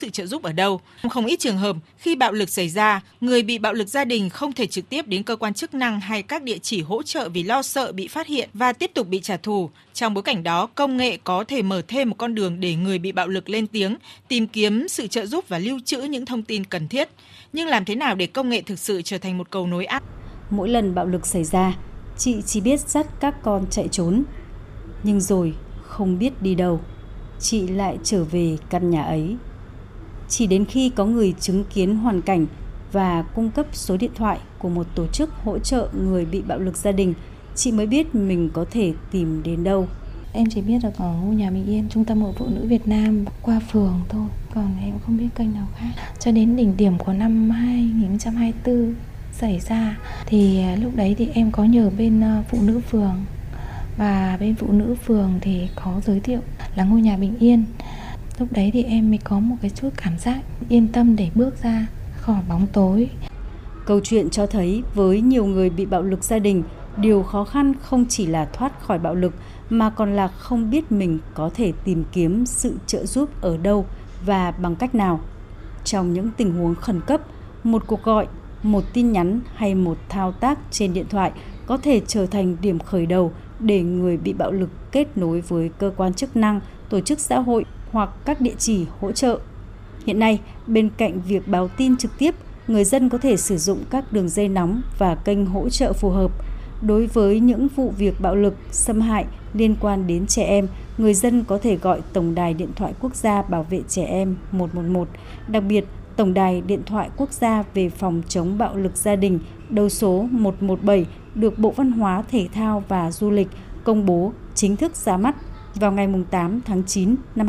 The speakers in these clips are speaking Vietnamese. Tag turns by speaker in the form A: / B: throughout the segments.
A: sự trợ giúp ở đâu. Không ít trường hợp khi bạo lực xảy ra, người bị bạo lực gia đình không thể trực tiếp đến cơ quan chức năng hay các địa chỉ hỗ trợ vì lo sợ bị phát hiện và tiếp tục bị trả thù. Trong bối cảnh đó, công nghệ có thể mở thêm một con đường để người bị bạo lực lên tiếng, tìm kiếm sự trợ giúp và lưu trữ những thông tin cần thiết. Nhưng làm thế nào để công nghệ thực sự trở thành một cầu nối
B: Mỗi lần bạo lực xảy ra, chị chỉ biết dắt các con chạy trốn. Nhưng rồi không biết đi đâu, chị lại trở về căn nhà ấy. Chỉ đến khi có người chứng kiến hoàn cảnh và cung cấp số điện thoại của một tổ chức hỗ trợ người bị bạo lực gia đình, chị mới biết mình có thể tìm đến đâu.
C: Em chỉ biết được ở ngôi nhà Bình Yên, Trung tâm Hội Phụ Nữ Việt Nam qua phường thôi, còn em không biết kênh nào khác. Cho đến đỉnh điểm của năm 2024 xảy ra thì lúc đấy thì em có nhờ bên phụ nữ phường, và bên phụ nữ phường thì có giới thiệu là ngôi nhà Bình Yên. Lúc đấy thì em mới có một cái chút cảm giác yên tâm để bước ra khỏi bóng tối.
B: Câu chuyện cho thấy với nhiều người bị bạo lực gia đình, điều khó khăn không chỉ là thoát khỏi bạo lực mà còn là không biết mình có thể tìm kiếm sự trợ giúp ở đâu và bằng cách nào. Trong những tình huống khẩn cấp, một cuộc gọi, một tin nhắn hay một thao tác trên điện thoại có thể trở thành điểm khởi đầu để người bị bạo lực kết nối với cơ quan chức năng, tổ chức xã hội hoặc các địa chỉ hỗ trợ. Hiện nay, bên cạnh việc báo tin trực tiếp, người dân có thể sử dụng các đường dây nóng và kênh hỗ trợ phù hợp. Đối với những vụ việc bạo lực, xâm hại liên quan đến trẻ em, người dân có thể gọi Tổng đài Điện thoại Quốc gia Bảo vệ Trẻ Em 111, đặc biệt Tổng đài Điện thoại Quốc gia về phòng chống bạo lực gia đình đầu số 117 được Bộ Văn hóa, Thể thao và Du lịch công bố chính thức ra mắt vào ngày 8 tháng 9 năm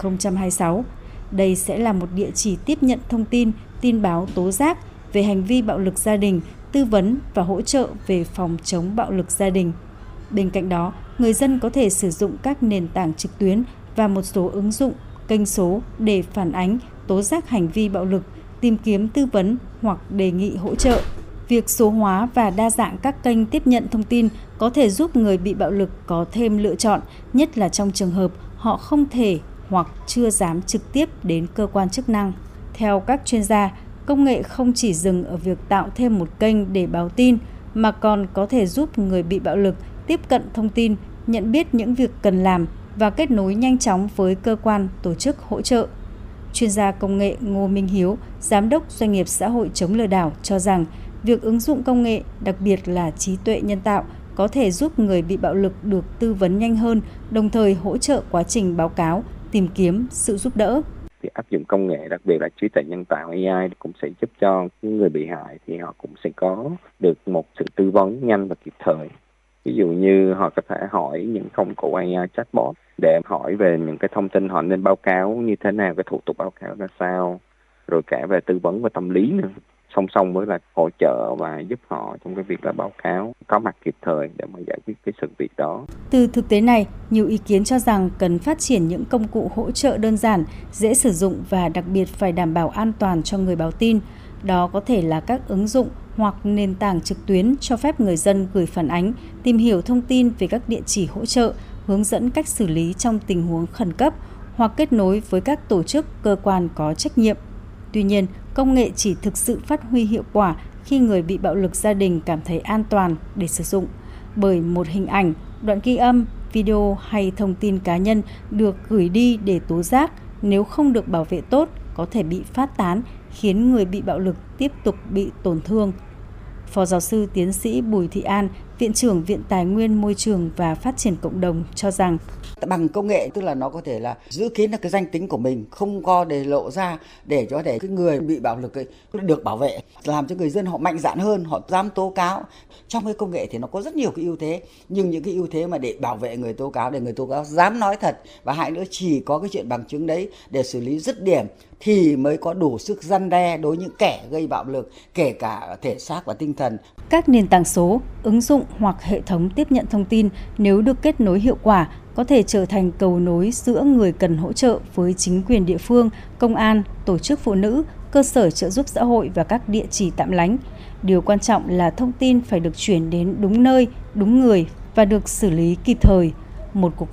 B: 2026. Đây sẽ là một địa chỉ tiếp nhận thông tin, tin báo tố giác về hành vi bạo lực gia đình, tư vấn và hỗ trợ về phòng chống bạo lực gia đình. Bên cạnh đó, người dân có thể sử dụng các nền tảng trực tuyến và một số ứng dụng, kênh số để phản ánh, tố giác hành vi bạo lực, tìm kiếm tư vấn hoặc đề nghị hỗ trợ. Việc số hóa và đa dạng các kênh tiếp nhận thông tin có thể giúp người bị bạo lực có thêm lựa chọn, nhất là trong trường hợp họ không thể hoặc chưa dám trực tiếp đến cơ quan chức năng. Theo các chuyên gia, công nghệ không chỉ dừng ở việc tạo thêm một kênh để báo tin, mà còn có thể giúp người bị bạo lực tiếp cận thông tin, nhận biết những việc cần làm và kết nối nhanh chóng với cơ quan, tổ chức hỗ trợ. Chuyên gia công nghệ Ngô Minh Hiếu, Giám đốc Doanh nghiệp xã hội chống lừa đảo cho rằng, việc ứng dụng công nghệ, đặc biệt là trí tuệ nhân tạo, có thể giúp người bị bạo lực được tư vấn nhanh hơn, đồng thời hỗ trợ quá trình báo cáo, tìm kiếm sự giúp đỡ.
D: Thì áp dụng công nghệ, đặc biệt là trí tuệ nhân tạo AI cũng sẽ giúp cho những người bị hại thì họ cũng sẽ có được một sự tư vấn nhanh và kịp thời. Ví dụ như họ có thể hỏi những công cụ AI chatbot để hỏi về những cái thông tin họ nên báo cáo như thế nào, cái thủ tục báo cáo ra sao, rồi cả về tư vấn và tâm lý nữa. Song song với là hỗ trợ và giúp họ trong cái việc là báo cáo, có mặt kịp thời để mà giải quyết cái sự việc đó.
B: Từ thực tế này, nhiều ý kiến cho rằng cần phát triển những công cụ hỗ trợ đơn giản, dễ sử dụng và đặc biệt phải đảm bảo an toàn cho người báo tin. Đó có thể là các ứng dụng hoặc nền tảng trực tuyến cho phép người dân gửi phản ánh, tìm hiểu thông tin về các địa chỉ hỗ trợ, hướng dẫn cách xử lý trong tình huống khẩn cấp hoặc kết nối với các tổ chức, cơ quan có trách nhiệm. Tuy nhiên, công nghệ chỉ thực sự phát huy hiệu quả khi người bị bạo lực gia đình cảm thấy an toàn để sử dụng. Bởi một hình ảnh, đoạn ghi âm, video hay thông tin cá nhân được gửi đi để tố giác, nếu không được bảo vệ tốt, có thể bị phát tán, khiến người bị bạo lực tiếp tục bị tổn thương. Phó giáo sư tiến sĩ Bùi Thị An, Viện trưởng Viện Tài nguyên Môi trường và Phát triển Cộng đồng cho rằng,
E: bằng công nghệ tức là nó có thể là giữ kín được cái danh tính của mình, không có để lộ ra, để cho cái người bị bạo lực ấy được bảo vệ, làm cho người dân họ mạnh dạn hơn, họ dám tố cáo. Trong cái công nghệ thì nó có rất nhiều cái ưu thế, nhưng những cái ưu thế mà để bảo vệ người tố cáo, để người tố cáo dám nói thật, và hai nữa chỉ có cái chuyện bằng chứng đấy để xử lý dứt điểm thì mới có đủ sức răn đe đối với những kẻ gây bạo lực, kể cả thể xác và tinh thần.
B: Các nền tảng số, ứng dụng hoặc hệ thống tiếp nhận thông tin nếu được kết nối hiệu quả có thể trở thành cầu nối giữa người cần hỗ trợ với chính quyền địa phương, công an, tổ chức phụ nữ, cơ sở trợ giúp xã hội và các địa chỉ tạm lánh. Điều quan trọng là thông tin phải được chuyển đến đúng nơi, đúng người và được xử lý kịp thời. Một cuộc gọi,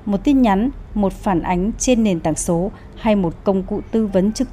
B: một tin nhắn, một phản ánh trên nền tảng số hay một công cụ tư vấn trực